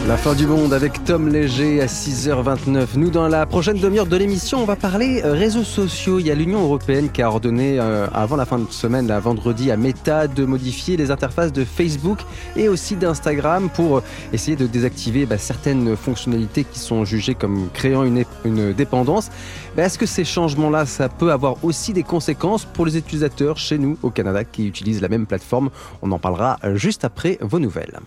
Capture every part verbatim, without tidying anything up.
La fin du monde avec Tom Léger à six heures vingt-neuf. Nous, dans la prochaine demi-heure de l'émission, on va parler euh, réseaux sociaux. Il y a l'Union européenne qui a ordonné euh, avant la fin de semaine, la vendredi, à Meta de modifier les interfaces de Facebook et aussi d'Instagram pour essayer de désactiver bah, certaines fonctionnalités qui sont jugées comme créant une, une dépendance. Bah, est-ce que ces changements-là, ça peut avoir aussi des conséquences pour les utilisateurs chez nous au Canada qui utilisent la même plateforme? On en parlera juste après vos nouvelles.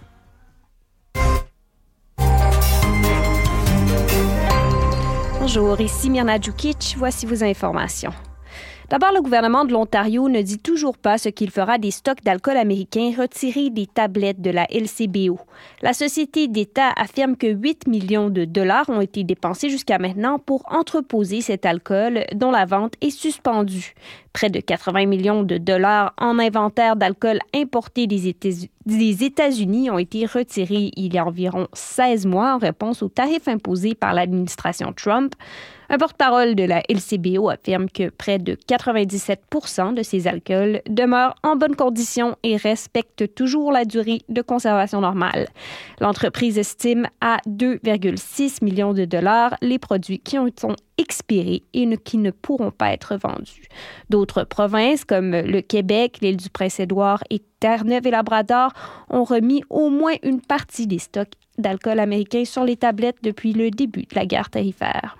Bonjour, ici Mirna Djukic. Voici vos informations. D'abord, le gouvernement de l'Ontario ne dit toujours pas ce qu'il fera des stocks d'alcool américains retirés des tablettes de la L C B O. La société d'État affirme que huit millions de dollars ont été dépensés jusqu'à maintenant pour entreposer cet alcool dont la vente est suspendue. Près de quatre-vingts millions de dollars en inventaire d'alcool importé des États- des États-Unis ont été retirés il y a environ seize mois en réponse aux tarifs imposés par l'administration Trump. Un porte-parole de la L C B O affirme que près de quatre-vingt-dix-sept pour cent de ces alcools demeurent en bonne condition et respectent toujours la durée de conservation normale. L'entreprise estime à deux virgule six millions de dollars les produits qui ont sont expirés et ne, qui ne pourront pas être vendus. D'autres provinces, comme le Québec, l'île du Prince-Édouard et Terre-Neuve et Labrador, ont remis au moins une partie des stocks d'alcool américain sur les tablettes depuis le début de la guerre tarifaire.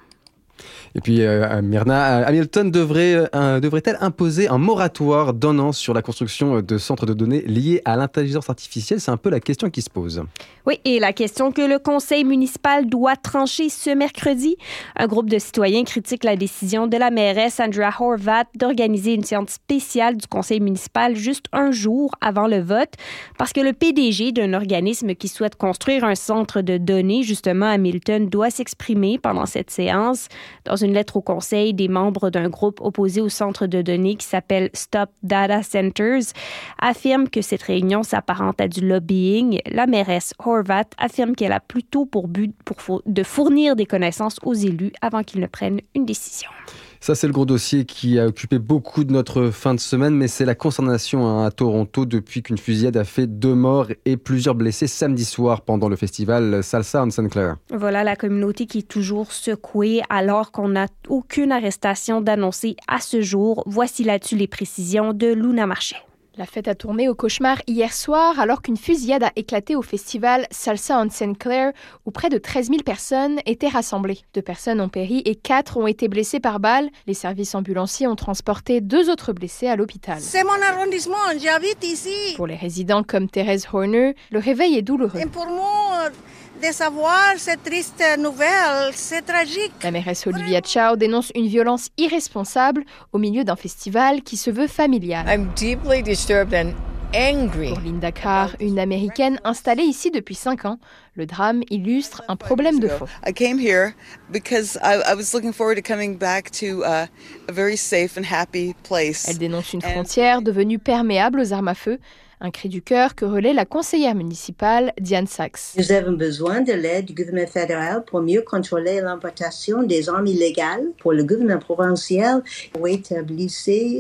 Et puis, euh, Myrna, Hamilton devrait, euh, devrait-elle imposer un moratoire d'un an sur la construction de centres de données liés à l'intelligence artificielle? C'est un peu la question qui se pose. Oui, et la question que le conseil municipal doit trancher ce mercredi. Un groupe de citoyens critique la décision de la mairesse Andrea Horwath d'organiser une séance spéciale du conseil municipal juste un jour avant le vote parce que le P D G d'un organisme qui souhaite construire un centre de données, justement à Hamilton, doit s'exprimer pendant cette séance. Dans une lettre au conseil, des membres d'un groupe opposé au centre de données qui s'appelle Stop Data Centers affirment que cette réunion s'apparente à du lobbying. La mairesse Horwath affirme qu'elle a plutôt pour but pour, de fournir des connaissances aux élus avant qu'ils ne prennent une décision. Ça, c'est le gros dossier qui a occupé beaucoup de notre fin de semaine, mais c'est la consternation hein, à Toronto depuis qu'une fusillade a fait deux morts et plusieurs blessés samedi soir pendant le festival Salsa on Saint Clair. Voilà la communauté qui est toujours secouée alors qu'on n'a aucune arrestation d'annoncer à ce jour. Voici là-dessus les précisions de Luna Marché. La fête a tourné au cauchemar hier soir alors qu'une fusillade a éclaté au festival Salsa on Saint Clair où près de treize mille personnes étaient rassemblées. Deux personnes ont péri et quatre ont été blessées par balle. Les services ambulanciers ont transporté deux autres blessés à l'hôpital. C'est mon arrondissement, j'habite ici. Pour les résidents comme Thérèse Horner, le réveil est douloureux. Et pour moi, de savoir cette triste nouvelle, c'est tragique. La mairesse Olivia Chow dénonce une violence irresponsable au milieu d'un festival qui se veut familial. I'm deeply disturbed and angry. Pour Linda Carr, une Américaine installée ici depuis cinq ans, le drame illustre un problème de fond. I came here because I, I was looking forward to coming back to uh, a very safe and happy place. Elle dénonce une frontière devenue perméable aux armes à feu. Un cri du cœur que relaie la conseillère municipale Diane Sachs. Nous avons besoin de l'aide du gouvernement fédéral pour mieux contrôler l'importation des armes illégales. Pour le gouvernement provincial, pour établir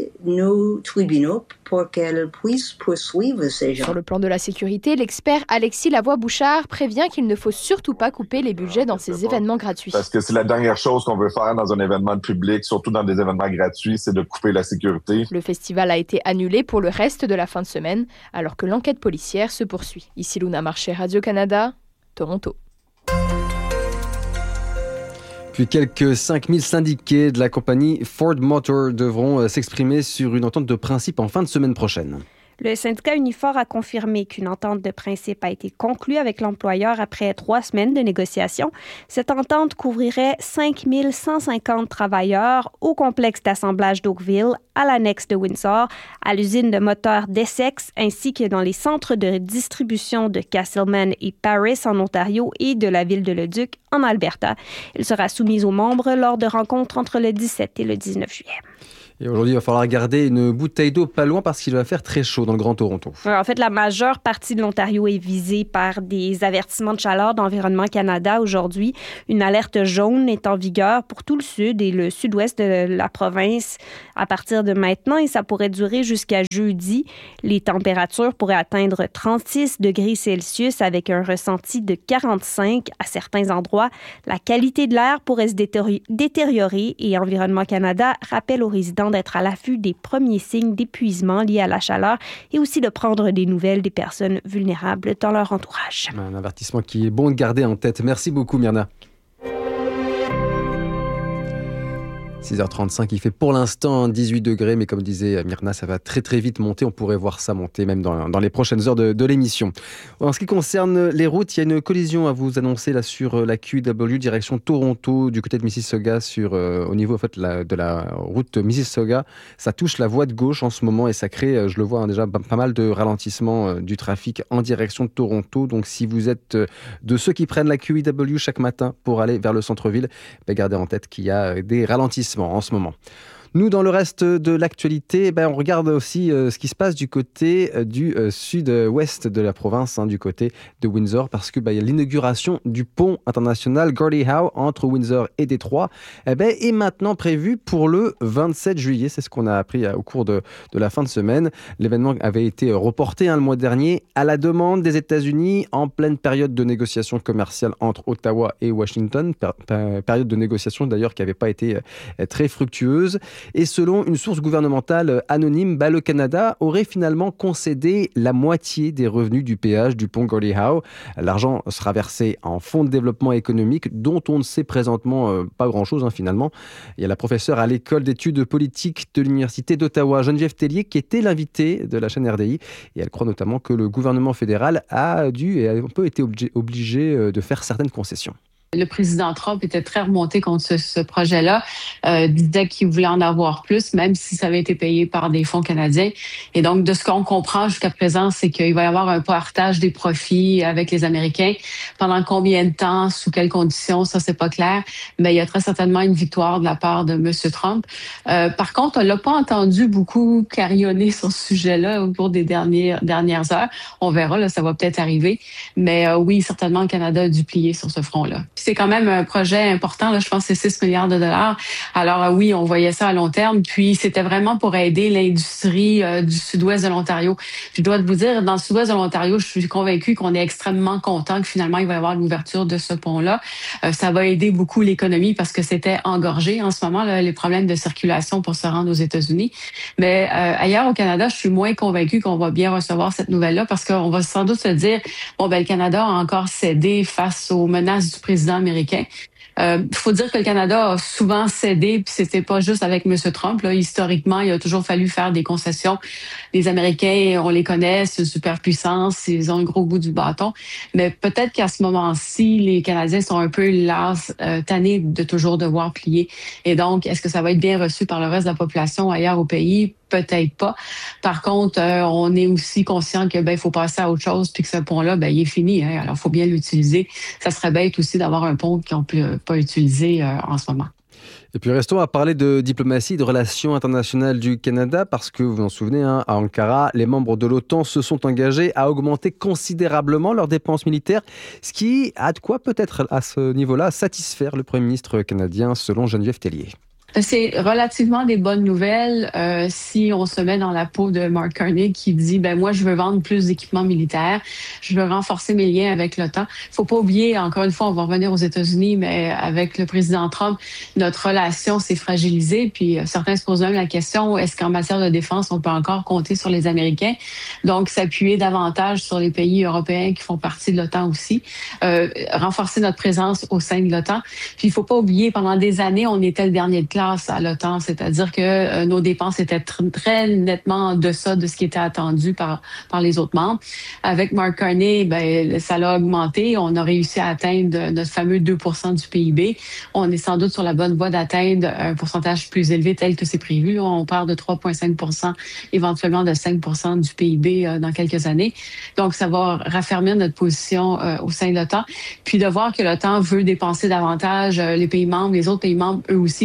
nos tribunaux pour qu'elles puissent poursuivre ces gens. Sur le plan de la sécurité, l'expert Alexis Lavoie-Bouchard prévient qu'il ne faut surtout pas couper les budgets dans ces événements gratuits. Parce que c'est la dernière chose qu'on veut faire dans un événement public, surtout dans des événements gratuits, c'est de couper la sécurité. Le festival a été annulé pour le reste de la fin de semaine, alors que l'enquête policière se poursuit. Ici Luna Marché, Radio-Canada, Toronto. Puis quelques cinq mille syndiqués de la compagnie Ford Motor devront s'exprimer sur une entente de principe en fin de semaine prochaine. Le syndicat Unifor a confirmé qu'une entente de principe a été conclue avec l'employeur après trois semaines de négociations. Cette entente couvrirait cinq mille cent cinquante travailleurs au complexe d'assemblage d'Oakville, à l'annexe de Windsor, à l'usine de moteurs d'Essex, ainsi que dans les centres de distribution de Castleman et Paris en Ontario et de la ville de Leduc en Alberta. Il sera soumis aux membres lors de rencontres entre le dix-sept et le dix-neuf juillet. Et aujourd'hui, il va falloir garder une bouteille d'eau pas loin parce qu'il va faire très chaud dans le Grand Toronto. En fait, la majeure partie de l'Ontario est visée par des avertissements de chaleur d'Environnement Canada aujourd'hui. Une alerte jaune est en vigueur pour tout le sud et le sud-ouest de la province à partir de maintenant et ça pourrait durer jusqu'à jeudi. Les températures pourraient atteindre trente-six degrés Celsius avec un ressenti de quarante-cinq à certains endroits. La qualité de l'air pourrait se détériorer et Environnement Canada rappelle aux résidents d'être à l'affût des premiers signes d'épuisement liés à la chaleur et aussi de prendre des nouvelles des personnes vulnérables dans leur entourage. Un avertissement qui est bon de garder en tête. Merci beaucoup, Myrna. six heures trente-cinq, il fait pour l'instant dix-huit degrés, mais comme disait Myrna, ça va très très vite monter. On pourrait voir ça monter même dans, dans les prochaines heures de, de l'émission. En ce qui concerne les routes, il y a une collision à vous annoncer là sur la Q W direction Toronto, du côté de Mississauga, sur, euh, au niveau en fait, la, de la route Mississauga. Ça touche la voie de gauche en ce moment et ça crée, je le vois hein, déjà, pas mal de ralentissement euh, du trafic en direction de Toronto. Donc si vous êtes euh, de ceux qui prennent la Q W chaque matin pour aller vers le centre-ville, bah, gardez en tête qu'il y a des ralentissements en ce moment. Nous, dans le reste de l'actualité, ben, on regarde aussi euh, ce qui se passe du côté euh, du euh, sud-ouest de la province, hein, du côté de Windsor, parce que ben, y a l'inauguration du pont international Gordie Howe entre Windsor et Détroit eh ben, est maintenant prévue pour le vingt-sept juillet. C'est ce qu'on a appris euh, au cours de, de la fin de semaine. L'événement avait été reporté hein, le mois dernier à la demande des États-Unis en pleine période de négociations commerciales entre Ottawa et Washington, per- per- période de négociations d'ailleurs qui n'avait pas été euh, très fructueuse. Et selon une source gouvernementale anonyme, bah, le Canada aurait finalement concédé la moitié des revenus du péage du pont Gordie Howe. L'argent sera versé en fonds de développement économique dont on ne sait présentement euh, pas grand-chose hein, finalement. Il y a la professeure à l'école d'études politiques de l'Université d'Ottawa, Geneviève Tellier, qui était l'invitée de la chaîne R D I. Et elle croit notamment que le gouvernement fédéral a dû et a un peu été obligé, obligé de faire certaines concessions. Le président Trump était très remonté contre ce, ce projet-là, euh, disait qu'il voulait en avoir plus, même si ça avait été payé par des fonds canadiens. Et donc, de ce qu'on comprend jusqu'à présent, c'est qu'il va y avoir un partage des profits avec les Américains. Pendant combien de temps, sous quelles conditions, ça, c'est pas clair. Mais il y a très certainement une victoire de la part de M. Trump. Euh, par contre, on l'a pas entendu beaucoup carillonner sur ce sujet-là au cours des dernières, dernières heures. On verra, là, ça va peut-être arriver. Mais euh, oui, certainement, le Canada a dû plier sur ce front-là. C'est quand même un projet important, là, je pense que c'est six milliards de dollars. Alors euh, oui, on voyait ça à long terme, puis c'était vraiment pour aider l'industrie euh, du sud-ouest de l'Ontario. Je dois vous dire, dans le sud-ouest de l'Ontario, je suis convaincue qu'on est extrêmement content que finalement, il va y avoir l'ouverture de ce pont-là. Euh, ça va aider beaucoup l'économie parce que c'était engorgé en ce moment, là, les problèmes de circulation pour se rendre aux États-Unis. Mais euh, ailleurs au Canada, je suis moins convaincue qu'on va bien recevoir cette nouvelle-là parce qu'on va sans doute se dire, bon, ben le Canada a encore cédé face aux menaces du président américain. Il euh, faut dire que le Canada a souvent cédé, puis c'était pas juste avec M. Trump. Là. Historiquement, il a toujours fallu faire des concessions. Les Américains, on les connaît, c'est une superpuissance, ils ont le gros bout du bâton. Mais peut-être qu'à ce moment-ci, les Canadiens sont un peu las, euh, tannés de toujours devoir plier. Et donc, est-ce que ça va être bien reçu par le reste de la population ailleurs au pays? Peut-être pas. Par contre, euh, on est aussi conscient que ben il faut passer à autre chose puis que ce pont-là, ben il est fini. Hein, alors, il faut bien l'utiliser. Ça serait bête aussi d'avoir un pont qu'on peut pas utiliser euh, en ce moment. Et puis restons à parler de diplomatie, de relations internationales du Canada, parce que vous vous en souvenez, hein, à Ankara, les membres de l'OTAN se sont engagés à augmenter considérablement leurs dépenses militaires, ce qui a de quoi peut-être à ce niveau-là satisfaire le Premier ministre canadien, selon Geneviève Tellier. C'est relativement des bonnes nouvelles euh, si on se met dans la peau de Mark Carney qui dit ben moi je veux vendre plus d'équipements militaires, je veux renforcer mes liens avec l'OTAN. Faut pas oublier, encore une fois, on va revenir aux États-Unis, mais avec le président Trump, notre relation s'est fragilisée. Puis certains se posent même la question est-ce qu'en matière de défense on peut encore compter sur les Américains? Donc s'appuyer davantage sur les pays européens qui font partie de l'OTAN aussi, euh, renforcer notre présence au sein de l'OTAN. Puis il faut pas oublier pendant des années on était le dernier de classe à l'OTAN, c'est-à-dire que euh, nos dépenses étaient tr- très nettement en deçà de ce qui était attendu par par les autres membres. Avec Mark Carney, ben ça l'a augmenté. On a réussi à atteindre notre fameux deux pour cent du P I B. On est sans doute sur la bonne voie d'atteindre un pourcentage plus élevé tel que c'est prévu. Là, on parle de trois virgule cinq pour cent, éventuellement de cinq pour cent du P I B euh, dans quelques années. Donc, ça va raffermir notre position euh, au sein de l'OTAN. Puis de voir que l'OTAN veut dépenser davantage, euh, les pays membres, les autres pays membres, eux aussi veulent dépenser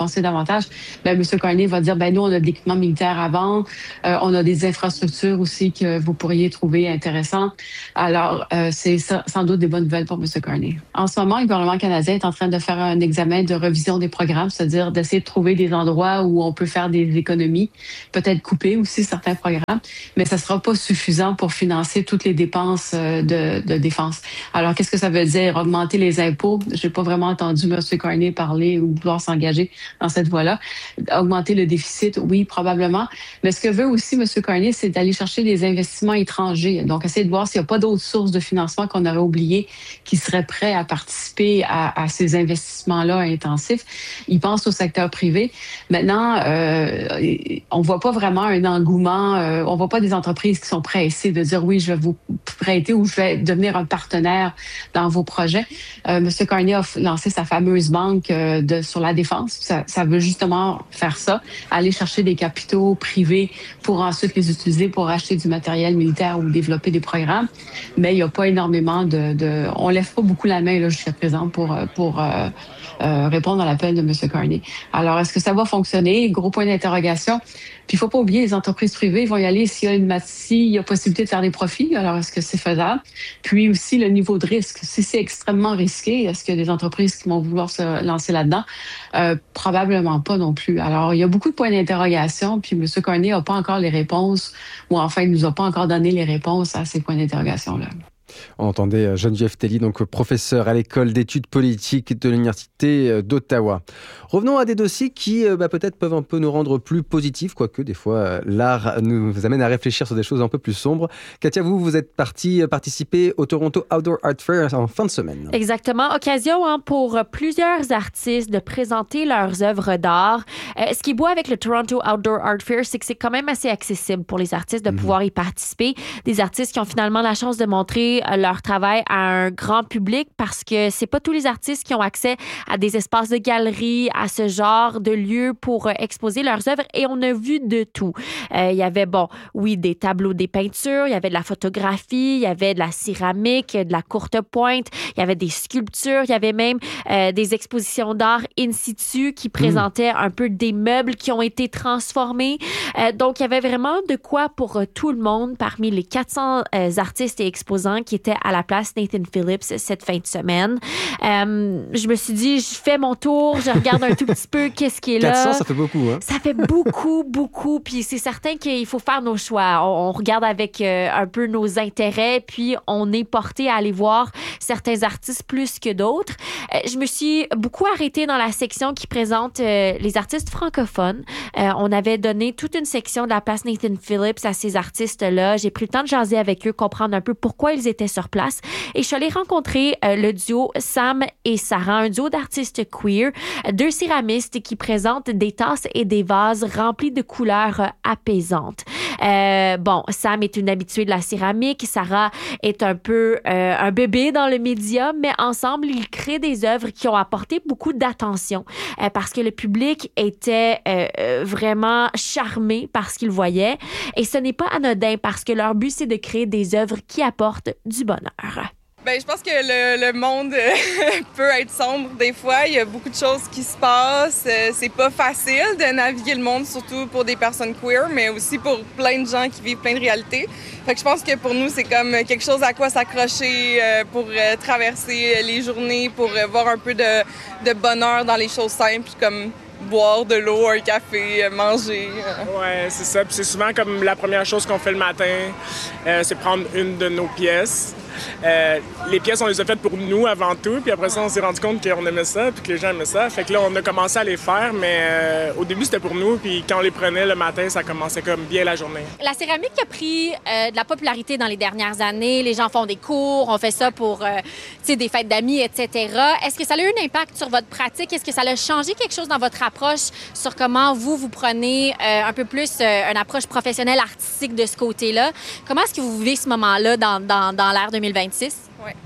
dépenser davantage, ben, M. Carney va dire, ben, nous, on a de l'équipement militaire à vendre, euh, on a des infrastructures aussi que vous pourriez trouver intéressantes. Alors, euh, c'est sans doute des bonnes nouvelles pour M. Carney. En ce moment, le gouvernement canadien est en train de faire un examen de revision des programmes, c'est-à-dire d'essayer de trouver des endroits où on peut faire des économies, peut-être couper aussi certains programmes, mais ça sera pas suffisant pour financer toutes les dépenses de, de défense. Alors, qu'est-ce que ça veut dire? Augmenter les impôts? J'ai pas vraiment entendu M. Carney parler ou vouloir s'engager dans cette voie-là. Augmenter le déficit? Oui, probablement. Mais ce que veut aussi M. Carney, c'est d'aller chercher des investissements étrangers. Donc, essayer de voir s'il n'y a pas d'autres sources de financement qu'on aurait oubliées qui seraient prêts à participer à, à ces investissements-là intensifs. Il pense au secteur privé. Maintenant, euh, on voit pas vraiment un engouement. Euh, on voit pas des entreprises qui sont pressées de dire oui, je vais vous prêter ou je vais devenir un partenaire dans vos projets. Euh, M. Carney a lancé sa fameuse banque euh, de, sur la défense. Ça, ça veut justement faire ça, aller chercher des capitaux privés pour ensuite les utiliser pour acheter du matériel militaire ou développer des programmes. Mais il n'y a pas énormément de... de on lève pas beaucoup la main là, jusqu'à présent pour, pour euh, euh, répondre à l'appel de M. Carney. Alors, est-ce que ça va fonctionner? Gros point d'interrogation. Puis, il faut pas oublier, les entreprises privées vont y aller s'il y a une s'il y a possibilité de faire des profits. Alors, est-ce que c'est faisable? Puis aussi, le niveau de risque. Si c'est extrêmement risqué, est-ce qu'il y a des entreprises qui vont vouloir se lancer là-dedans? Euh, probablement pas non plus. Alors, il y a beaucoup de points d'interrogation. Puis, M. Carney n'a pas encore les réponses, ou enfin, il nous a pas encore donné les réponses à ces points d'interrogation-là. On entendait Geneviève Telly, donc professeure à l'école d'études politiques de l'Université d'Ottawa. Revenons à des dossiers qui bah, peut-être peuvent un peu nous rendre plus positifs, quoique des fois l'art nous amène à réfléchir sur des choses un peu plus sombres. Katia, vous, vous êtes partie participer au Toronto Outdoor Art Fair en fin de semaine. Exactement. Occasion hein, pour plusieurs artistes de présenter leurs œuvres d'art. Euh, ce qui est beau avec le Toronto Outdoor Art Fair, c'est que c'est quand même assez accessible pour les artistes de mmh. pouvoir y participer. Des artistes qui ont finalement la chance de montrer leur travail à un grand public parce que c'est pas tous les artistes qui ont accès à des espaces de galeries, à ce genre de lieux pour exposer leurs œuvres et on a vu de tout. Euh, il y avait, bon, oui, des tableaux, des peintures, il y avait de la photographie, il y avait de la céramique, de la courte pointe, il y avait des sculptures, il y avait même euh, des expositions d'art in situ qui présentaient mmh. un peu des meubles qui ont été transformés. Euh, donc, il y avait vraiment de quoi pour euh, tout le monde parmi les quatre cents euh, artistes et exposants qui étaient à la place Nathan Phillips cette fin de semaine. Euh, je me suis dit, je fais mon tour, je regarde un tout petit peu qu'est-ce qui est là. quatre cents, ça fait beaucoup, hein? Ça fait beaucoup, beaucoup. Puis c'est certain qu'il faut faire nos choix. On, on regarde avec euh, un peu nos intérêts, puis on est porté à aller voir certains artistes plus que d'autres. Euh, je me suis beaucoup arrêtée dans la section qui présente euh, les artistes francophones. Euh, on avait donné toute une section de la place Nathan Phillips à ces artistes-là. J'ai pris le temps de jaser avec eux, comprendre un peu pourquoi ils étaient sur place. Et je suis allée rencontrer euh, le duo Sam et Sarah, un duo d'artistes queer, deux céramistes qui présentent des tasses et des vases remplis de couleurs euh, apaisantes. Euh, bon, Sam est une habituée de la céramique, Sarah est un peu euh, un bébé dans le média, mais ensemble, ils créent des œuvres qui ont apporté beaucoup d'attention euh, parce que le public était euh, vraiment charmé par ce qu'il voyait. Et ce n'est pas anodin parce que leur but, c'est de créer des œuvres qui apportent du bonheur. Ben, je pense que le, le monde peut être sombre des fois. Il y a beaucoup de choses qui se passent. C'est pas facile de naviguer le monde, surtout pour des personnes queer, mais aussi pour plein de gens qui vivent plein de réalités. Fait que je pense que pour nous, c'est comme quelque chose à quoi s'accrocher pour traverser les journées, pour voir un peu de, de bonheur dans les choses simples, comme boire de l'eau, un café, manger. Ouais, c'est ça. Puis c'est souvent comme la première chose qu'on fait le matin, euh, c'est prendre une de nos pièces. Euh, les pièces, on les a faites pour nous avant tout, puis après ça, on s'est rendu compte qu'on aimait ça, puis que les gens aimaient ça. Fait que là, on a commencé à les faire, mais euh, au début, c'était pour nous, puis quand on les prenait le matin, ça commençait comme bien la journée. La céramique a pris euh, de la popularité dans les dernières années. Les gens font des cours, on fait ça pour euh, des fêtes d'amis, et cetera. Est-ce que ça a eu un impact sur votre pratique? Est-ce que ça a changé quelque chose dans votre approche sur comment vous, vous prenez euh, un peu plus euh, une approche professionnelle, artistique de ce côté-là? Comment est-ce que vous vivez ce moment-là dans, dans, dans l'ère deux mille vingt-six? Oui.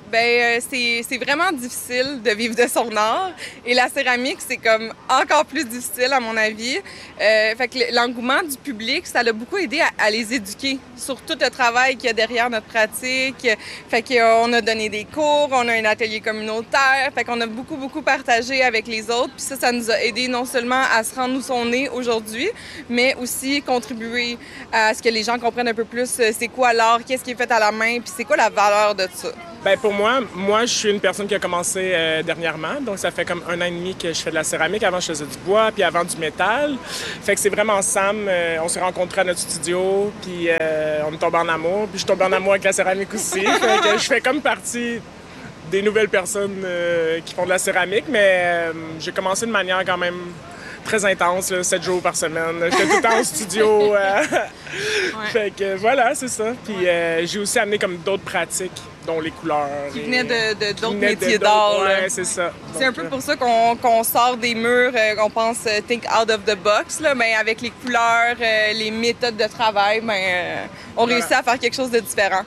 Ben, euh, c'est, c'est vraiment difficile de vivre de son art. Et la céramique, c'est comme encore plus difficile, à mon avis. Euh, fait que l'engouement du public, ça l'a beaucoup aidé à, à les éduquer sur tout le travail qu'il y a derrière notre pratique. Fait qu'on a donné des cours, on a un atelier communautaire. Fait qu'on a beaucoup, beaucoup partagé avec les autres. Puis ça, ça nous a aidé non seulement à se rendre où on est aujourd'hui, mais aussi contribuer à ce que les gens comprennent un peu plus c'est quoi l'art, qu'est-ce qui est fait à la main, puis c'est quoi la valeur de ça. Ben pour moi, moi, je suis une personne qui a commencé euh, dernièrement. Donc, ça fait comme un an et demi que je fais de la céramique. Avant, je faisais du bois, puis avant, du métal. Fait que c'est vraiment Sam. Euh, on s'est rencontrés à notre studio, puis euh, on est tombé en amour. Puis je tombe en amour avec la céramique aussi. Fait que je fais comme partie des nouvelles personnes euh, qui font de la céramique, mais euh, j'ai commencé de manière quand même très intense, là, sept jours par semaine. J'étais tout le temps au studio. Euh... ouais. Fait que voilà, c'est ça. Puis euh, j'ai aussi amené comme d'autres pratiques, dont les couleurs. Qui venaient de, de, d'autres de métiers d'autres... d'art. Ouais, c'est ça. C'est Donc, un peu pour ça qu'on, qu'on sort des murs, euh, qu'on pense euh, think out of the box, là, mais avec les couleurs, euh, les méthodes de travail, ben, euh, on voilà. réussit à faire quelque chose de différent.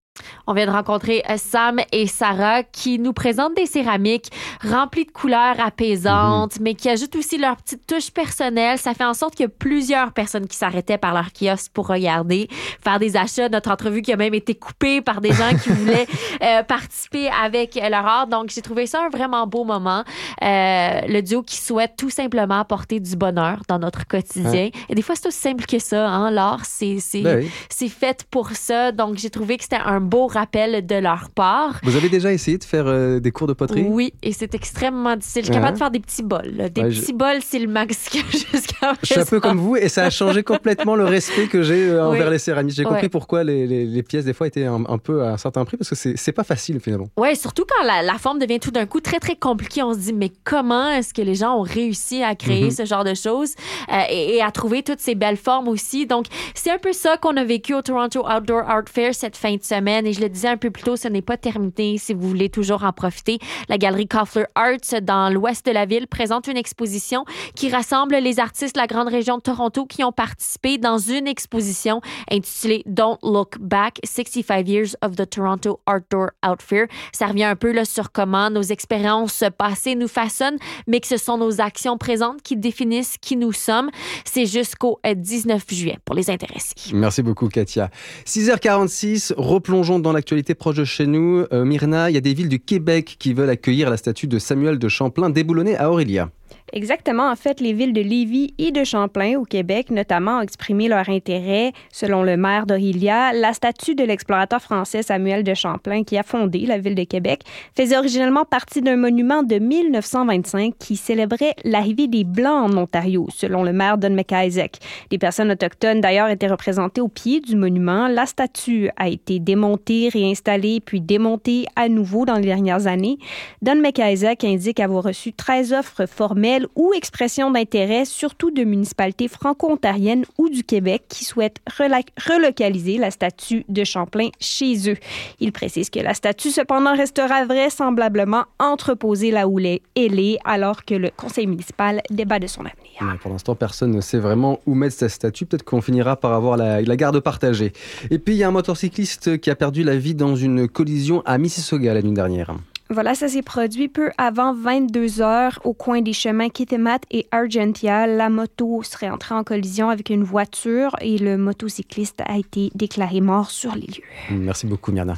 On vient de rencontrer Sam et Sarah qui nous présentent des céramiques remplies de couleurs apaisantes, mm-hmm. mais qui ajoutent aussi leur petite touche personnelle. Ça fait en sorte qu'il y a plusieurs personnes qui s'arrêtaient par leur kiosque pour regarder, faire des achats. Notre entrevue qui a même été coupée par des gens qui voulaient euh, participer avec leur art. Donc, j'ai trouvé ça un vraiment beau moment. Euh, le duo qui souhaite tout simplement apporter du bonheur dans notre quotidien. Ouais. Et des fois, c'est aussi simple que ça. Hein? L'art, c'est, c'est, ben oui. c'est fait pour ça. Donc, j'ai trouvé que c'était un beau rappel de leur part. Vous avez déjà essayé de faire euh, des cours de poterie? Oui, et c'est extrêmement difficile. Je suis capable de faire des petits bols. Là. Des ouais, petits je... bols, c'est le max que jusqu'à Je suis un peu comme vous et ça a changé complètement le respect que j'ai euh, envers oui. les céramistes. J'ai compris ouais. pourquoi les, les, les pièces, des fois, étaient un, un peu à un certain prix parce que c'est, c'est pas facile, finalement. Oui, surtout quand la, la forme devient tout d'un coup très, très compliquée. On se dit, mais comment est-ce que les gens ont réussi à créer mm-hmm. ce genre de choses euh, et, et à trouver toutes ces belles formes aussi. Donc, c'est un peu ça qu'on a vécu au Toronto Outdoor Art Fair cette fin de semaine. Et je le disais un peu plus tôt, ce n'est pas terminé si vous voulez toujours en profiter. La galerie Koffler Arts dans l'ouest de la ville présente une exposition qui rassemble les artistes de la grande région de Toronto qui ont participé dans une exposition intitulée Don't Look Back, sixty-five years of the Toronto Outdoor Art Fair. Ça revient un peu là, sur comment nos expériences passées nous façonnent, mais que ce sont nos actions présentes qui définissent qui nous sommes. C'est jusqu'au dix-neuf juillet pour les intéressés. Merci beaucoup, Katia. six heures quarante-six, replongeons dans l'actualité proche de chez nous. Euh, Myrna, il y a des villes du Québec qui veulent accueillir la statue de Samuel de Champlain déboulonnée à Orillia. Exactement. En fait, les villes de Lévis et de Champlain au Québec, notamment, ont exprimé leur intérêt. Selon le maire d'Orillia, la statue de l'explorateur français Samuel de Champlain, qui a fondé la ville de Québec, faisait originellement partie d'un monument de dix-neuf cent vingt-cinq qui célébrait l'arrivée des Blancs en Ontario, selon le maire Don McIsaac. Des personnes autochtones, d'ailleurs, étaient représentées au pied du monument. La statue a été démontée, réinstallée, puis démontée à nouveau dans les dernières années. Don McIsaac indique avoir reçu treize offres formelles ou expression d'intérêt, surtout de municipalités franco-ontariennes ou du Québec qui souhaitent rela- relocaliser la statue de Champlain chez eux. Il précise que la statue, cependant, restera vraisemblablement entreposée là où elle est, alors que le conseil municipal débat de son avenir. Ouais, pour l'instant, personne ne sait vraiment où mettre cette statue. Peut-être qu'on finira par avoir la, la garde partagée. Et puis, il y a un motocycliste qui a perdu la vie dans une collision à Mississauga la nuit dernière. Voilà, ça s'est produit peu avant vingt-deux heures au coin des chemins Kitimat et Argentia. La moto serait entrée en collision avec une voiture et le motocycliste a été déclaré mort sur les lieux. Merci beaucoup, Myrna.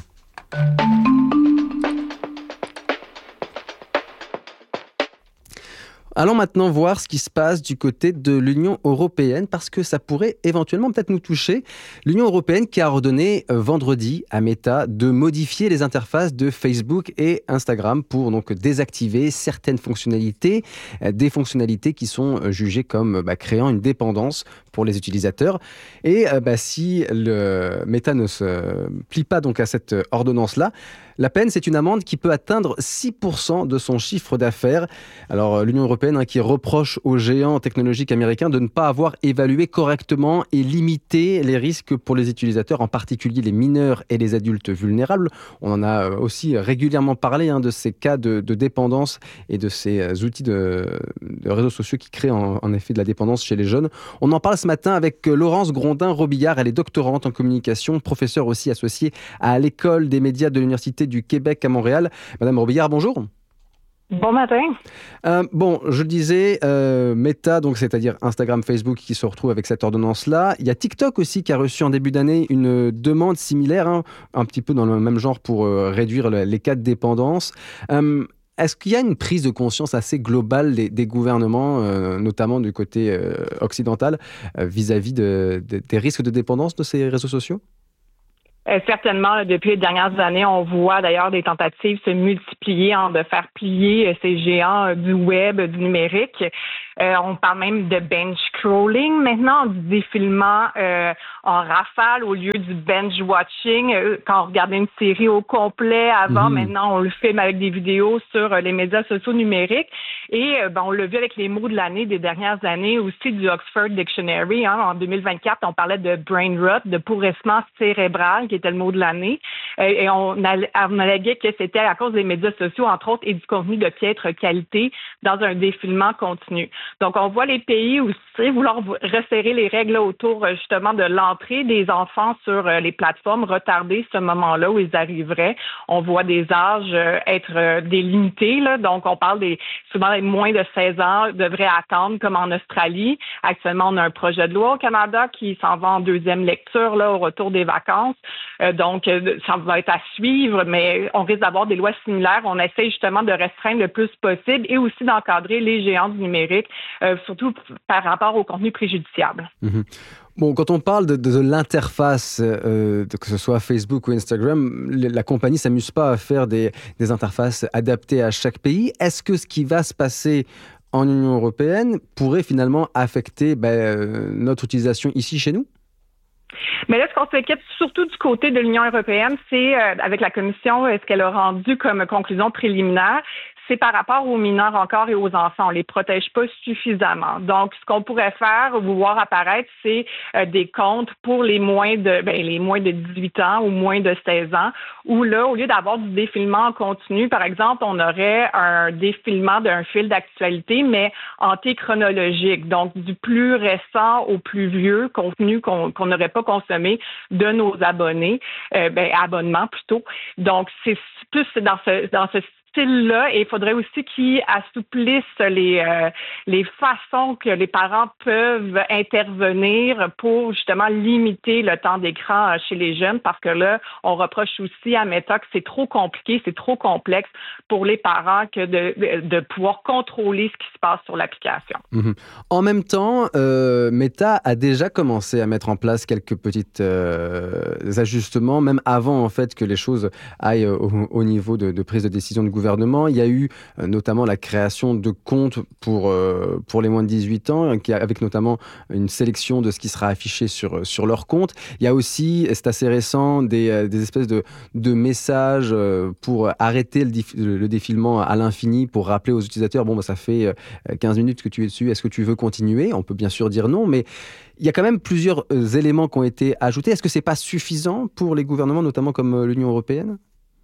Allons maintenant voir ce qui se passe du côté de l'Union européenne parce que ça pourrait éventuellement peut-être nous toucher. L'Union européenne qui a ordonné euh, vendredi à Meta de modifier les interfaces de Facebook et Instagram pour donc désactiver certaines fonctionnalités, euh, des fonctionnalités qui sont euh, jugées comme bah, créant une dépendance pour les utilisateurs. Et euh, bah, si le Meta ne se plie pas donc à cette ordonnance-là, la peine, c'est une amende qui peut atteindre six pour cent de son chiffre d'affaires. Alors, l'Union européenne hein, qui reproche aux géants technologiques américains de ne pas avoir évalué correctement et limité les risques pour les utilisateurs, en particulier les mineurs et les adultes vulnérables. On en a aussi régulièrement parlé hein, de ces cas de, de dépendance et de ces outils de, de réseaux sociaux qui créent en, en effet de la dépendance chez les jeunes. On en parle ce matin avec Laurence Grondin-Robillard. Elle est doctorante en communication, professeure aussi associée à l'École des médias de l'Université du Québec à Montréal. Madame Robillard, bonjour. Bon matin. Euh, bon, je le disais, euh, Meta, donc c'est-à-dire Instagram, Facebook, qui se retrouve avec cette ordonnance-là. Il y a TikTok aussi qui a reçu en début d'année une demande similaire, hein, un petit peu dans le même genre pour euh, réduire le, les cas de dépendance. Euh, est-ce qu'il y a une prise de conscience assez globale des, des gouvernements, euh, notamment du côté euh, occidental, euh, vis-à-vis de, de, des risques de dépendance de ces réseaux sociaux? Euh, certainement, là, depuis les dernières années, on voit d'ailleurs des tentatives se multiplier hein, de faire plier euh, ces géants euh, du web, du numérique. Euh, on parle même de bench scrolling maintenant, du défilement euh, en rafale au lieu du bench watching. Euh, quand on regardait une série au complet avant, mmh. maintenant on le filme avec des vidéos sur euh, les médias sociaux numériques. Et euh, ben, on l'a vu avec les mots de l'année des dernières années, aussi du Oxford Dictionary. Hein, en deux mille vingt-quatre, on parlait de brain rot, de pourrissement cérébral, qui était le mot de l'année. Euh, et on, on alléguait que c'était à cause des médias sociaux, entre autres, et du contenu de piètre qualité dans un défilement continu. Donc, on voit les pays aussi vouloir resserrer les règles autour justement de l'entrée des enfants sur les plateformes, retarder ce moment-là où ils arriveraient. On voit des âges être délimités, là. Donc, on parle des souvent les moins de seize ans devraient attendre, comme en Australie. Actuellement, on a un projet de loi au Canada qui s'en va en deuxième lecture là, au retour des vacances. Euh, donc, ça va être à suivre, mais on risque d'avoir des lois similaires. On essaie justement de restreindre le plus possible et aussi d'encadrer les géants du numérique. Euh, surtout par rapport au contenu préjudiciable. Mmh. Bon, quand on parle de, de, de l'interface, euh, de, que ce soit Facebook ou Instagram, la compagnie ne s'amuse pas à faire des, des interfaces adaptées à chaque pays. Est-ce que ce qui va se passer en Union européenne pourrait finalement affecter ben, notre utilisation ici chez nous? Mais là, ce qu'on s'inquiète surtout du côté de l'Union européenne, c'est euh, avec la Commission, ce qu'elle a rendu comme conclusion préliminaire, c'est par rapport aux mineurs encore et aux enfants. On les protège pas suffisamment. Donc, ce qu'on pourrait faire ou voir apparaître, c'est euh, des comptes pour les moins de ben, les moins de dix-huit ans ou moins de seize ans, où là, au lieu d'avoir du défilement en continu, par exemple, on aurait un défilement d'un fil d'actualité, mais antéchronologique. Donc, du plus récent au plus vieux contenu qu'on qu'on n'aurait pas consommé de nos abonnés, euh, ben, abonnements plutôt. Donc, c'est plus dans ce dans ce style-là, et il faudrait aussi qu'ils assouplissent les euh, les façons que les parents peuvent intervenir pour justement limiter le temps d'écran chez les jeunes, parce que là, on reproche aussi à Meta que c'est trop compliqué, c'est trop complexe pour les parents que de, de, de pouvoir contrôler ce qui se passe sur l'application. Mmh. En même temps, euh, Meta a déjà commencé à mettre en place quelques petits euh, ajustements, même avant en fait que les choses aillent au, au niveau de, de prise de décision de gouvernement. Il y a eu euh, notamment la création de comptes pour, euh, pour les moins de dix-huit ans, qui, avec notamment une sélection de ce qui sera affiché sur, sur leur compte. Il y a aussi, c'est assez récent, des, euh, des espèces de, de messages euh, pour arrêter le, dif- le défilement à l'infini, pour rappeler aux utilisateurs, bon, bah, ça fait euh, quinze minutes que tu es dessus, est-ce que tu veux continuer? On peut bien sûr dire non, mais il y a quand même plusieurs euh, éléments qui ont été ajoutés. Est-ce que c'est pas suffisant pour les gouvernements, notamment comme euh, l'Union européenne?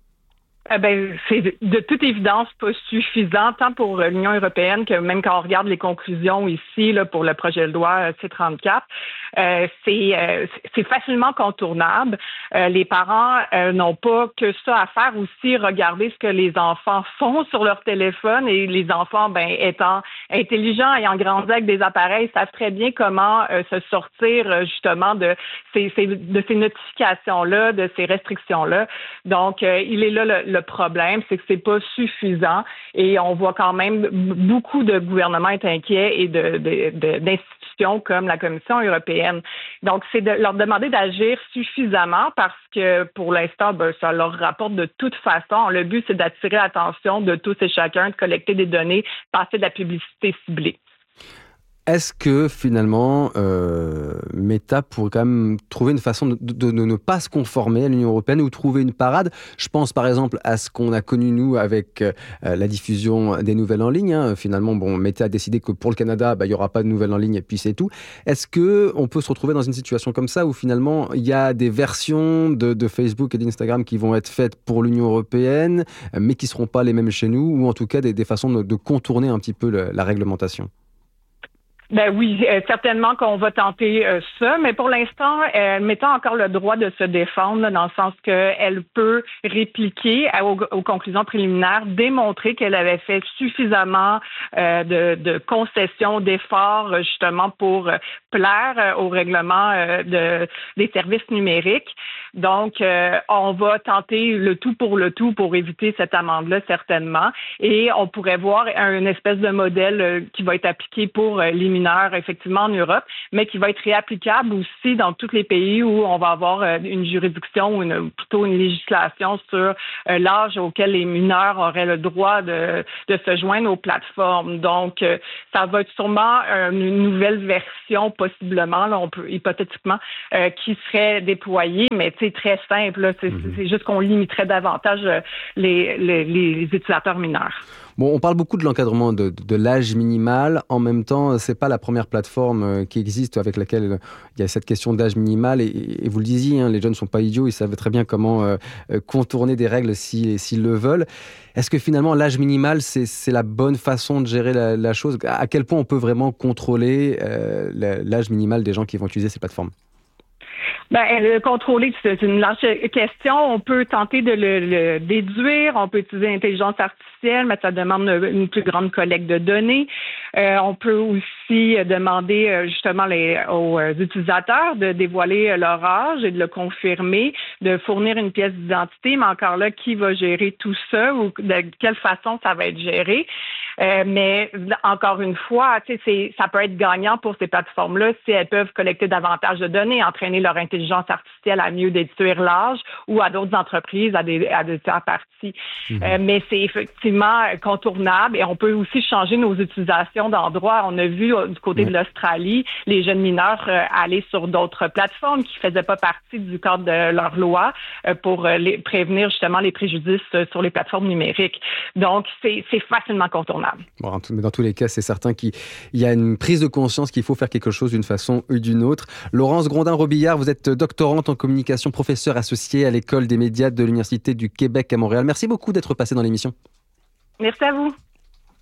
Eh ben, c'est de toute évidence pas suffisant, tant pour l'Union européenne que même quand on regarde les conclusions ici là, pour le projet de loi C trente-quatre, euh, c'est, euh, c'est facilement contournable. Euh, les parents euh, n'ont pas que ça à faire aussi, regarder ce que les enfants font sur leur téléphone, et les enfants, ben, étant intelligents, ayant grandi avec des appareils, savent très bien comment euh, se sortir euh, justement de ces, ces, de ces notifications-là, de ces restrictions-là. Donc, euh, il est là le, le Le problème, c'est que c'est pas suffisant, et on voit quand même beaucoup de gouvernements être inquiets et de, de, de, d'institutions comme la Commission européenne. Donc, c'est de leur demander d'agir suffisamment, parce que pour l'instant, ben, ça leur rapporte de toute façon. Le but, c'est d'attirer l'attention de tous et chacun, de collecter des données, passer de la publicité ciblée. Est-ce que finalement, euh, Meta pourrait quand même trouver une façon de, de, de ne pas se conformer à l'Union européenne, ou trouver une parade? Je pense par exemple à ce qu'on a connu nous avec euh, la diffusion des nouvelles en ligne. Hein. Finalement, bon, Meta a décidé que pour le Canada, bah, il n'y aura pas de nouvelles en ligne, et puis c'est tout. Est-ce qu'on peut se retrouver dans une situation comme ça, où finalement il y a des versions de, de Facebook et d'Instagram qui vont être faites pour l'Union européenne, mais qui ne seront pas les mêmes chez nous, ou en tout cas des, des façons de, de contourner un petit peu le, la réglementation? Ben oui, euh, certainement qu'on va tenter euh, ça, mais pour l'instant, elle mettant encore le droit de se défendre, là, dans le sens qu'elle peut répliquer à, aux, aux conclusions préliminaires, démontrer qu'elle avait fait suffisamment euh, de, de concessions, d'efforts, justement, pour euh, plaire euh, au règlement euh, de, des services numériques. Donc, euh, on va tenter le tout pour le tout pour éviter cette amende-là, certainement. Et on pourrait voir un, une espèce de modèle euh, qui va être appliqué pour euh, les mineurs, effectivement, en Europe, mais qui va être réapplicable aussi dans tous les pays où on va avoir euh, une juridiction ou une, plutôt une législation sur euh, l'âge auquel les mineurs auraient le droit de, de se joindre aux plateformes. Donc, euh, ça va être sûrement une nouvelle version, possiblement, là, on peut, hypothétiquement, euh, qui serait déployée, mais c'est très simple. Là, c'est, mm-hmm. c'est juste qu'on limiterait davantage les, les, les utilisateurs mineurs. Bon, on parle beaucoup de l'encadrement de, de l'âge minimal. En même temps, c'est pas la première plateforme qui existe avec laquelle il y a cette question d'âge minimal. Et, et vous le disiez, hein, les jeunes sont pas idiots. Ils savent très bien comment euh, contourner des règles si, s'ils le veulent. Est-ce que finalement, l'âge minimal, c'est, c'est la bonne façon de gérer la, la chose? À quel point on peut vraiment contrôler euh, l'âge minimal des gens qui vont utiliser ces plateformes? Ben, le contrôler, c'est une large question. On peut tenter de le, le déduire. On peut utiliser l'intelligence artificielle, mais ça demande une, une plus grande collecte de données. Euh, on peut aussi demander justement les, aux utilisateurs de dévoiler leur âge et de le confirmer, de fournir une pièce d'identité. Mais encore là, qui va gérer tout ça ou de quelle façon ça va être géré? Euh, mais encore une fois, tu sais, c'est, ça peut être gagnant pour ces plateformes-là si elles peuvent collecter davantage de données, entraîner leur intelligence artificielle à mieux déduire l'âge ou à d'autres entreprises à des à des tiers parties. Mmh. Euh, mais c'est effectivement contournable et on peut aussi changer nos utilisations d'endroits. On a vu euh, du côté mmh. de l'Australie les jeunes mineurs euh, aller sur d'autres plateformes qui faisaient pas partie du cadre de leur loi euh, pour euh, les, prévenir justement les préjudices euh, sur les plateformes numériques. Donc c'est, c'est facilement contournable. Bon, mais dans tous les cas, c'est certain qu'il y a une prise de conscience qu'il faut faire quelque chose d'une façon ou d'une autre. Laurence Grondin-Robillard, vous êtes doctorante en communication, professeure associée à l'École des médias de l'Université du Québec à Montréal. Merci beaucoup d'être passée dans l'émission. Merci à vous.